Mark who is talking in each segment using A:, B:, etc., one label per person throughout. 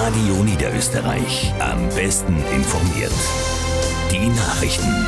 A: Radio Niederösterreich. Am besten informiert. Die Nachrichten.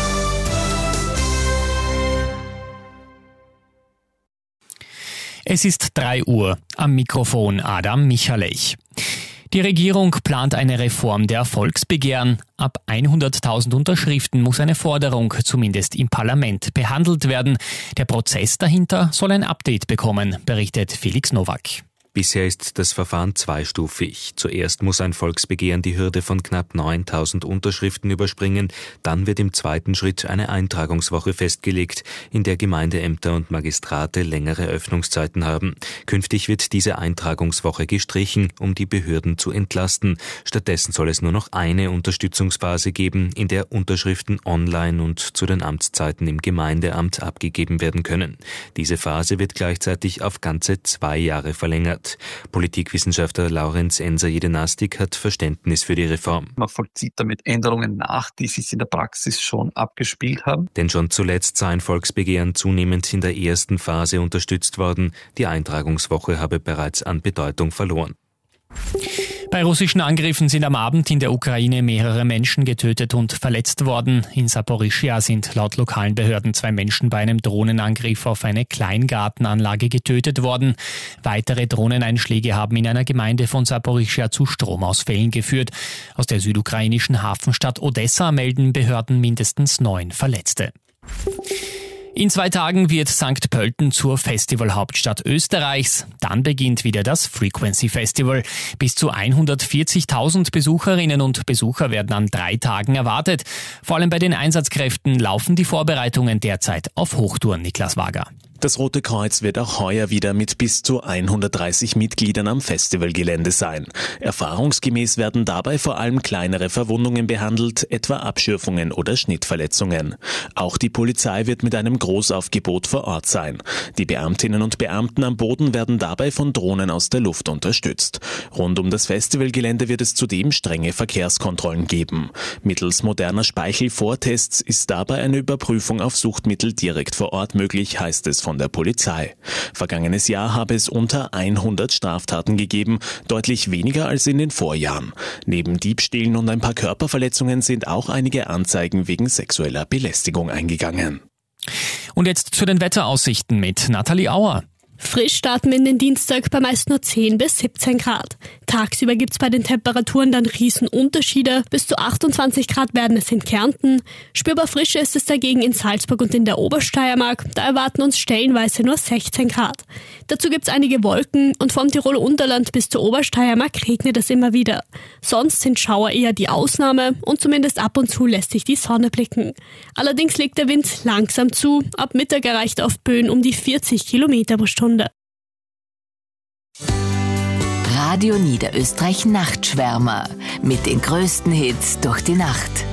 B: Es ist 3 Uhr. Am Mikrofon Adam Michalech. Die Regierung plant eine Reform der Volksbegehren. Ab 100.000 Unterschriften muss eine Forderung zumindest im Parlament behandelt werden. Der Prozess dahinter soll ein Update bekommen, berichtet Felix Nowak.
C: Bisher ist das Verfahren zweistufig. Zuerst muss ein Volksbegehren die Hürde von knapp 9.000 Unterschriften überspringen. Dann wird im zweiten Schritt eine Eintragungswoche festgelegt, in der Gemeindeämter und Magistrate längere Öffnungszeiten haben. Künftig wird diese Eintragungswoche gestrichen, um die Behörden zu entlasten. Stattdessen soll es nur noch eine Unterstützungsphase geben, in der Unterschriften online und zu den Amtszeiten im Gemeindeamt abgegeben werden können. Diese Phase wird gleichzeitig auf ganze 2 Jahre verlängert. Politikwissenschaftler Laurenz Enser-Jedenastik hat Verständnis für die Reform.
D: Man vollzieht damit Änderungen nach, die sich in der Praxis schon abgespielt haben.
C: Denn schon zuletzt sei ein Volksbegehren zunehmend in der ersten Phase unterstützt worden. Die Eintragungswoche habe bereits an Bedeutung verloren.
B: Bei russischen Angriffen sind am Abend in der Ukraine mehrere Menschen getötet und verletzt worden. In Saporischschja sind laut lokalen Behörden 2 Menschen bei einem Drohnenangriff auf eine Kleingartenanlage getötet worden. Weitere Drohneneinschläge haben in einer Gemeinde von Saporischschja zu Stromausfällen geführt. Aus der südukrainischen Hafenstadt Odessa melden Behörden mindestens 9 Verletzte. In 2 Tagen wird St. Pölten zur Festivalhauptstadt Österreichs. Dann beginnt wieder das Frequency Festival. Bis zu 140.000 Besucherinnen und Besucher werden an 3 Tagen erwartet. Vor allem bei den Einsatzkräften laufen die Vorbereitungen derzeit auf Hochtouren. Niklas Wager.
E: Das Rote Kreuz wird auch heuer wieder mit bis zu 130 Mitgliedern am Festivalgelände sein. Erfahrungsgemäß werden dabei vor allem kleinere Verwundungen behandelt, etwa Abschürfungen oder Schnittverletzungen. Auch die Polizei wird mit einem Großaufgebot vor Ort sein. Die Beamtinnen und Beamten am Boden werden dabei von Drohnen aus der Luft unterstützt. Rund um das Festivalgelände wird es zudem strenge Verkehrskontrollen geben. Mittels moderner Speichelvortests ist dabei eine Überprüfung auf Suchtmittel direkt vor Ort möglich, heißt es von der Polizei. Vergangenes Jahr habe es unter 100 Straftaten gegeben, deutlich weniger als in den Vorjahren. Neben Diebstählen und ein paar Körperverletzungen sind auch einige Anzeigen wegen sexueller Belästigung eingegangen.
B: Und jetzt zu den Wetteraussichten mit Nathalie Auer.
F: Frisch starten wir in den Dienstag bei meist nur 10 bis 17 Grad. Tagsüber gibt's bei den Temperaturen dann Riesenunterschiede. Bis zu 28 Grad werden es in Kärnten. Spürbar frischer ist es dagegen in Salzburg und in der Obersteiermark. Da erwarten uns stellenweise nur 16 Grad. Dazu gibt's einige Wolken und vom Tiroler Unterland bis zur Obersteiermark regnet es immer wieder. Sonst sind Schauer eher die Ausnahme und zumindest ab und zu lässt sich die Sonne blicken. Allerdings legt der Wind langsam zu. Ab Mittag erreicht er auf Böen um die 40 Kilometer pro Stunde.
G: Radio Niederösterreich Nachtschwärmer mit den größten Hits durch die Nacht.